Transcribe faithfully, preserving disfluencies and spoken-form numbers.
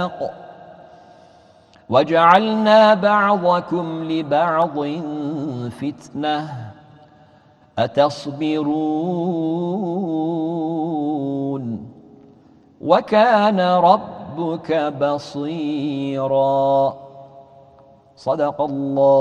الْأَخْلَاقِ وَجَعَلْنَا بَعْضَكُمْ لِبَعْضٍ فِتْنَةً أَتَصْبِرُونَ وَكَانَ رَبُّكَ بَصِيرًا. صدق الله